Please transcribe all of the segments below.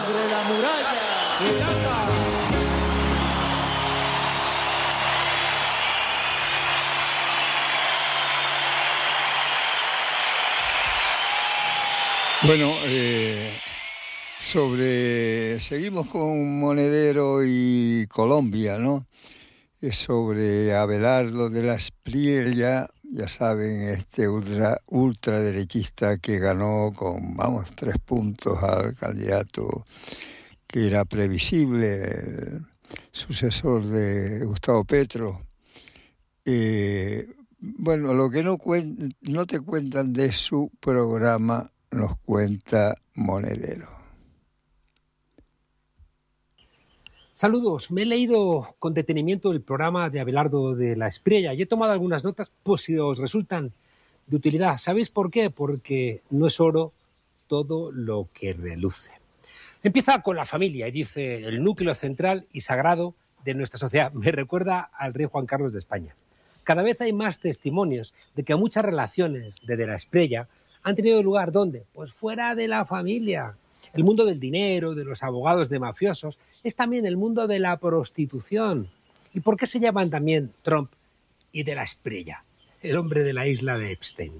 sobre la muralla. ¡Pirata! Bueno, seguimos con Monedero y Colombia, ¿no? Sobre Abelardo de la Espriella, ya saben, este ultraderechista que ganó con, 3 puntos al candidato que era previsible, el sucesor de Gustavo Petro. Bueno, lo que no te cuentan de su programa nos cuenta Monedero. Saludos, me he leído con detenimiento el programa de Abelardo de la Espriella y he tomado algunas notas por si os resultan de utilidad. ¿Sabéis por qué? Porque no es oro todo lo que reluce. Empieza con la familia y dice: el núcleo central y sagrado de nuestra sociedad. Me recuerda al rey Juan Carlos de España. Cada vez hay más testimonios de que muchas relaciones de la Espriella han tenido lugar, ¿dónde? Pues fuera de la familia. El mundo del dinero, de los abogados de mafiosos, es también el mundo de la prostitución. ¿Y por qué se llaman también Trump y de la Espriella? El hombre de la isla de Epstein.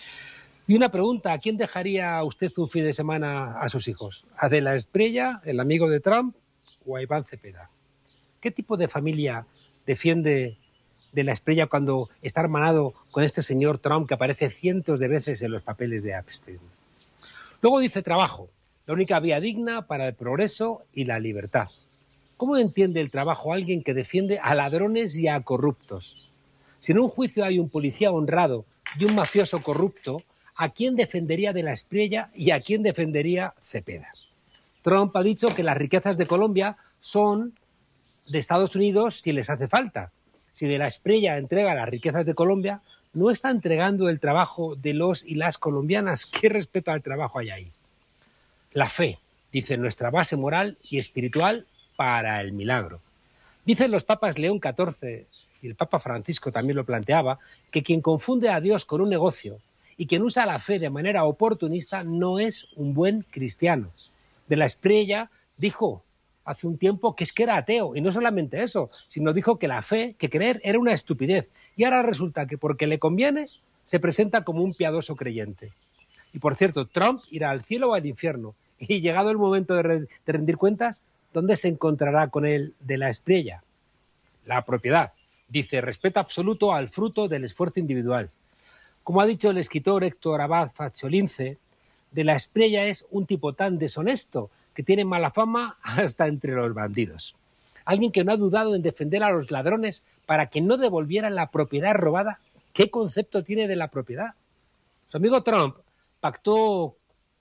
Y una pregunta: ¿a quién dejaría usted un fin de semana a sus hijos? ¿A de la Espriella, el amigo de Trump, o a Iván Cepeda? ¿Qué tipo de familia defiende de la Espriella cuando está hermanado con este señor Trump que aparece cientos de veces en los papeles de Epstein? Luego dice trabajo, la única vía digna para el progreso y la libertad. ¿Cómo entiende el trabajo alguien que defiende a ladrones y a corruptos? Si en un juicio hay un policía honrado y un mafioso corrupto, ¿a quién defendería de la Espriella y a quién defendería Cepeda? Trump ha dicho que las riquezas de Colombia son de Estados Unidos si les hace falta. Si de la Espriella entrega las riquezas de Colombia, no está entregando el trabajo de los y las colombianas. ¿Qué respeto al trabajo hay ahí? La fe, dice, nuestra base moral y espiritual para el milagro. Dicen los papas León XIV, y el Papa Francisco también lo planteaba, que quien confunde a Dios con un negocio y quien usa la fe de manera oportunista no es un buen cristiano. De la Espriella dijo hace un tiempo que era ateo, y no solamente eso, sino dijo que la fe, que creer era una estupidez, y ahora resulta que porque le conviene se presenta como un piadoso creyente. Y por cierto, Trump irá al cielo o al infierno, y llegado el momento de rendir cuentas, ¿dónde se encontrará con él de la Espriella? La propiedad. Dice, respeto absoluto al fruto del esfuerzo individual. Como ha dicho el escritor Héctor Abad Faciolince, de la Espriella es un tipo tan deshonesto que tiene mala fama hasta entre los bandidos. Alguien que no ha dudado en defender a los ladrones para que no devolvieran la propiedad robada. ¿Qué concepto tiene de la propiedad? Su amigo Trump pactó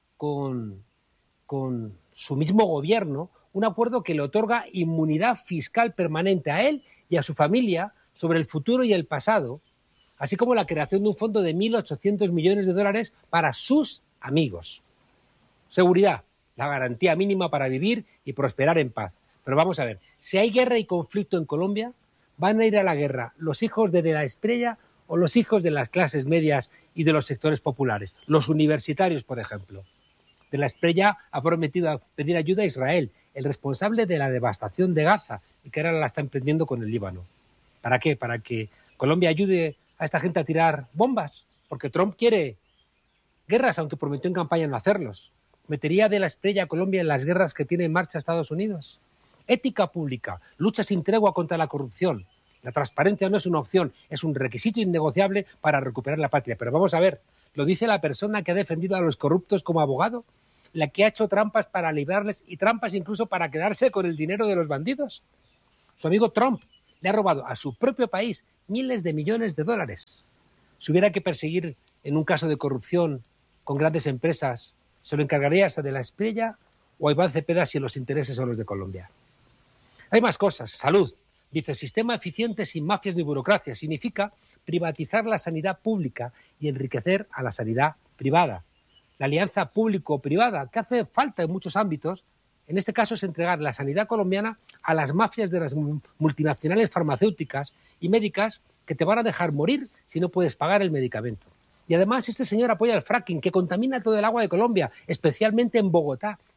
con su mismo gobierno un acuerdo que le otorga inmunidad fiscal permanente a él y a su familia sobre el futuro y el pasado, así como la creación de un fondo de $1.800 millones para sus amigos. Seguridad, la garantía mínima para vivir y prosperar en paz. Pero vamos a ver, si hay guerra y conflicto en Colombia, ¿van a ir a la guerra los hijos de la Espriella o los hijos de las clases medias y de los sectores populares? Los universitarios, por ejemplo. De la Espriella ha prometido pedir ayuda a Israel, el responsable de la devastación de Gaza, y que ahora la está emprendiendo con el Líbano. ¿Para qué? ¿Para que Colombia ayude a esta gente a tirar bombas? Porque Trump quiere guerras, aunque prometió en campaña no hacerlos. ¿Metería de la Espriella a Colombia en las guerras que tiene en marcha Estados Unidos? Ética pública, lucha sin tregua contra la corrupción. La transparencia no es una opción, es un requisito innegociable para recuperar la patria. Pero vamos a ver, ¿lo dice la persona que ha defendido a los corruptos como abogado? ¿La que ha hecho trampas para librarles y trampas incluso para quedarse con el dinero de los bandidos? Su amigo Trump le ha robado a su propio país miles de millones de dólares. Si hubiera que perseguir en un caso de corrupción con grandes empresas, ¿se lo encargarías a de la Espriella o a Iván Cepeda si los intereses son los de Colombia? Hay más cosas. Salud. Dice, sistema eficiente sin mafias ni burocracia. Significa privatizar la sanidad pública y enriquecer a la sanidad privada. La alianza público-privada, que hace falta en muchos ámbitos, en este caso es entregar la sanidad colombiana a las mafias de las multinacionales farmacéuticas y médicas que te van a dejar morir si no puedes pagar el medicamento. Y además este señor apoya el fracking, que contamina todo el agua de Colombia, especialmente en Bogotá,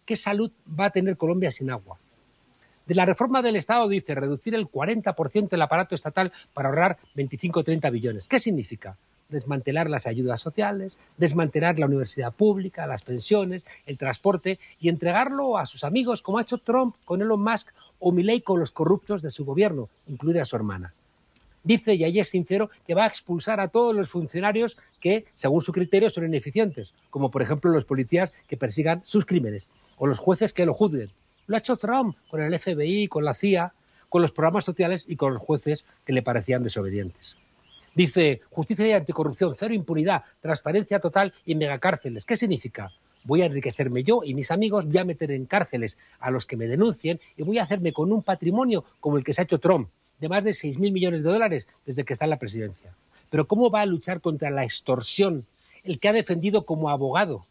¿qué salud va a tener Colombia sin agua? De la reforma del Estado dice reducir el 40% del aparato estatal para ahorrar 25 o 30 billones. ¿Qué significa? Desmantelar las ayudas sociales, desmantelar la universidad pública, las pensiones, el transporte y entregarlo a sus amigos, como ha hecho Trump con Elon Musk o Milei con los corruptos de su gobierno, incluida su hermana. Dice, y ahí es sincero, que va a expulsar a todos los funcionarios que, según su criterio, son ineficientes, como por ejemplo los policías que persigan sus crímenes o los jueces que lo juzguen. Lo ha hecho Trump con el FBI, con la CIA, con los programas sociales y con los jueces que le parecían desobedientes. Dice, justicia y anticorrupción, cero impunidad, transparencia total y megacárceles. ¿Qué significa? Voy a enriquecerme yo y mis amigos, voy a meter en cárceles a los que me denuncien y voy a hacerme con un patrimonio como el que se ha hecho Trump, de más de 6.000 millones de dólares desde que está en la presidencia. Pero ¿cómo va a luchar contra la extorsión? El que ha defendido como abogado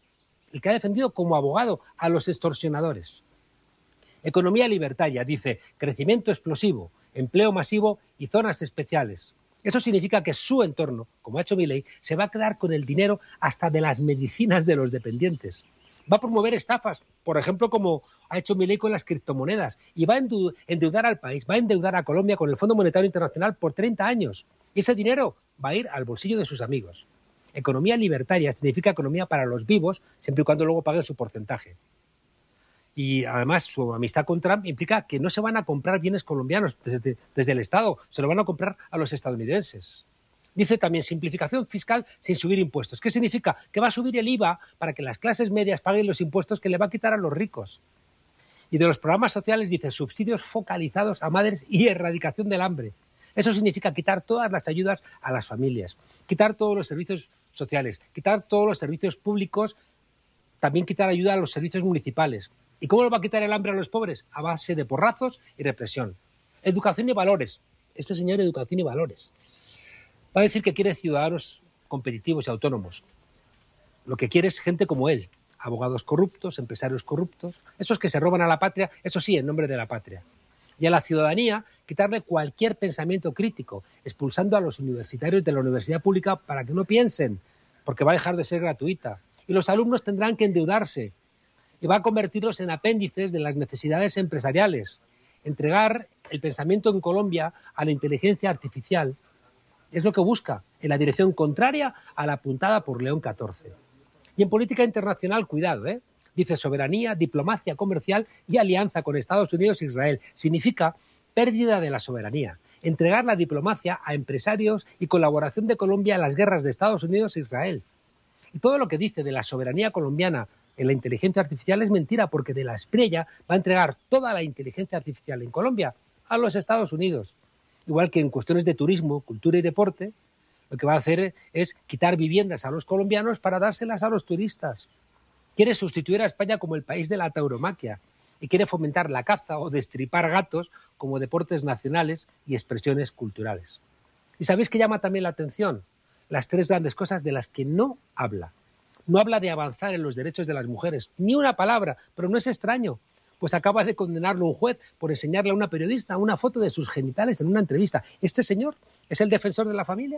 a los extorsionadores. Economía libertaria, dice, crecimiento explosivo, empleo masivo y zonas especiales. Eso significa que su entorno, como ha hecho Milei, se va a quedar con el dinero hasta de las medicinas de los dependientes. Va a promover estafas, por ejemplo, como ha hecho Milei con las criptomonedas, y va a endeudar al país, va a endeudar a Colombia con el Fondo Monetario Internacional por 30 años. Y ese dinero va a ir al bolsillo de sus amigos. Economía libertaria significa economía para los vivos, siempre y cuando luego paguen su porcentaje. Y además su amistad con Trump implica que no se van a comprar bienes colombianos desde el Estado, se lo van a comprar a los estadounidenses. Dice también simplificación fiscal sin subir impuestos. ¿Qué significa? Que va a subir el IVA para que las clases medias paguen los impuestos que le va a quitar a los ricos. Y de los programas sociales dice subsidios focalizados a madres y erradicación del hambre. Eso significa quitar todas las ayudas a las familias, quitar todos los servicios sociales, quitar todos los servicios públicos, también quitar ayuda a los servicios municipales. ¿Y cómo lo va a quitar el hambre a los pobres? A base de porrazos y represión. Educación y valores. Este señor, educación y valores. Va a decir que quiere ciudadanos competitivos y autónomos. Lo que quiere es gente como él. Abogados corruptos, empresarios corruptos, esos que se roban a la patria, eso sí, en nombre de la patria. Y a la ciudadanía, quitarle cualquier pensamiento crítico, expulsando a los universitarios de la universidad pública para que no piensen, porque va a dejar de ser gratuita. Y los alumnos tendrán que endeudarse. Y va a convertirlos en apéndices de las necesidades empresariales. Entregar el pensamiento en Colombia a la inteligencia artificial es lo que busca, en la dirección contraria a la apuntada por León XIV. Y en política internacional, cuidado, dice soberanía, diplomacia comercial y alianza con Estados Unidos e Israel. Significa pérdida de la soberanía, entregar la diplomacia a empresarios y colaboración de Colombia en las guerras de Estados Unidos e Israel. Y todo lo que dice de la soberanía colombiana en la inteligencia artificial es mentira, porque de la Espriella va a entregar toda la inteligencia artificial en Colombia a los Estados Unidos. Igual que en cuestiones de turismo, cultura y deporte, lo que va a hacer es quitar viviendas a los colombianos para dárselas a los turistas. Quiere sustituir a España como el país de la tauromaquia y quiere fomentar la caza o destripar gatos como deportes nacionales y expresiones culturales. ¿Y sabéis qué llama también la atención? Las tres grandes cosas de las que no habla. No habla de avanzar en los derechos de las mujeres, ni una palabra, pero no es extraño, pues acaba de condenarlo un juez por enseñarle a una periodista una foto de sus genitales en una entrevista. ¿Este señor es el defensor de la familia?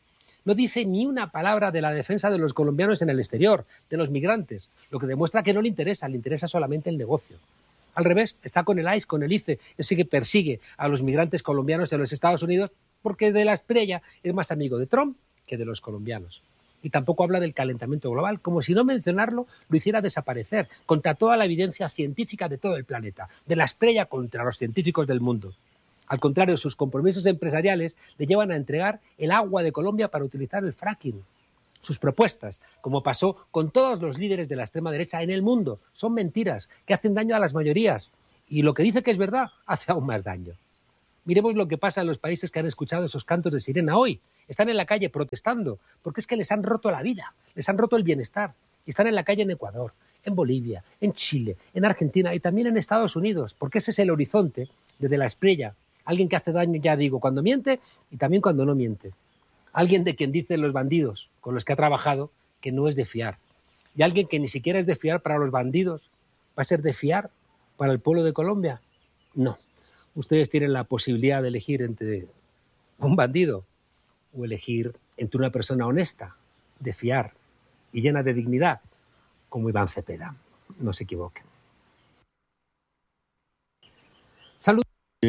No dice ni una palabra de la defensa de los colombianos en el exterior, de los migrantes, lo que demuestra que no le interesa solamente el negocio. Al revés, está con el ICE, con el ICE, ese que persigue a los migrantes colombianos en los Estados Unidos, porque de la Espriella es más amigo de Trump que de los colombianos. Y tampoco habla del calentamiento global, como si no mencionarlo lo hiciera desaparecer, contra toda la evidencia científica de todo el planeta, de la Espriella contra los científicos del mundo. Al contrario, sus compromisos empresariales le llevan a entregar el agua de Colombia para utilizar el fracking. Sus propuestas, como pasó con todos los líderes de la extrema derecha en el mundo, son mentiras que hacen daño a las mayorías. Y lo que dice que es verdad hace aún más daño. Miremos lo que pasa en los países que han escuchado esos cantos de sirena hoy. Están en la calle protestando, porque es que les han roto la vida, les han roto el bienestar. Y están en la calle en Ecuador, en Bolivia, en Chile, en Argentina y también en Estados Unidos, porque ese es el horizonte de la Espriella. Alguien que hace daño, ya digo, cuando miente y también cuando no miente. Alguien de quien dicen los bandidos con los que ha trabajado que no es de fiar. Y alguien que ni siquiera es de fiar para los bandidos, ¿va a ser de fiar para el pueblo de Colombia? No. Ustedes tienen la posibilidad de elegir entre un bandido o elegir entre una persona honesta, de fiar y llena de dignidad, como Iván Cepeda. No se equivoquen. Salud.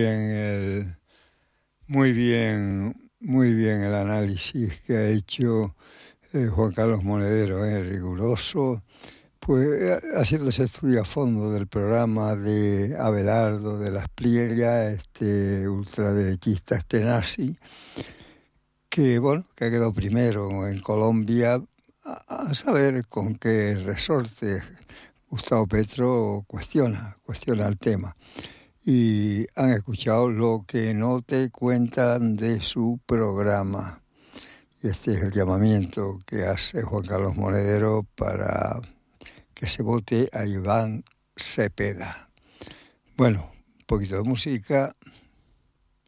Muy bien el análisis que ha hecho Juan Carlos Monedero, riguroso. Pues haciendo ese estudio a fondo del programa de Abelardo, de la Espriella, este ultraderechista, este nazi, que ha quedado primero en Colombia, a saber con qué resorte Gustavo Petro cuestiona el tema. Y han escuchado lo que no te cuentan de su programa. Y este es el llamamiento que hace Juan Carlos Monedero para que se vote a Iván Cepeda. Bueno, un poquito de música